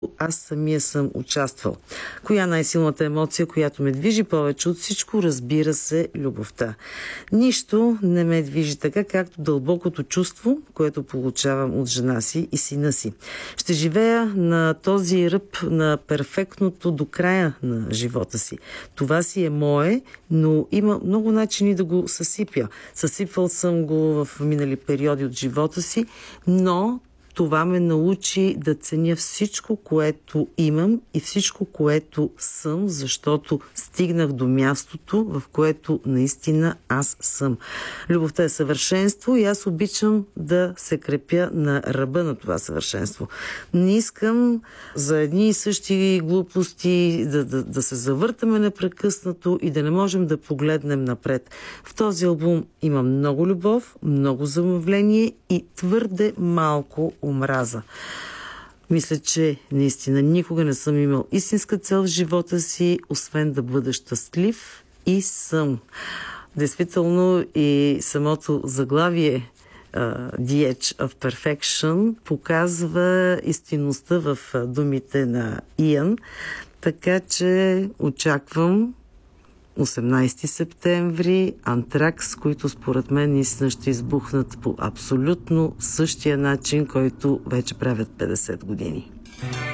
аз самия съм участвал. Коя най-силната емоция, която ме движи повече от всичко? Разбира се, любовта. Нищо не ме движи така, както дълбокото чувство, което получавам от жена си и сина си. Ще живея на този ръб на перфектното до края на живота си. Това си е мое, но има много начини да го съсипя. Съсипвал съм го в минали периоди от живота си, но това ме научи да ценя всичко, което имам и всичко, което съм, защото стигнах до мястото, в което наистина аз съм. Любовта е съвършенство и аз обичам да се крепя на ръба на това съвършенство. Не искам за едни и същи глупости да се завъртаме непрекъснато и да не можем да погледнем напред. В този албум има много любов, много замъвление и твърде малко омраза. Мисля, че наистина никога не съм имал истинска цел в живота си, освен да бъда щастлив и съм. Действително и самото заглавие The Edge of Perfection показва истинността в думите на Иан, така че очаквам 18 септември Антракс, които според мен наистина ще избухнат по абсолютно същия начин, който вече правят 50 години.